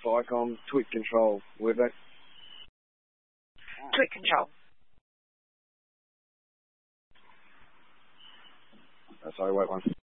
SciComm, Twit Control. We're back. Twit Control. Sorry, wait one.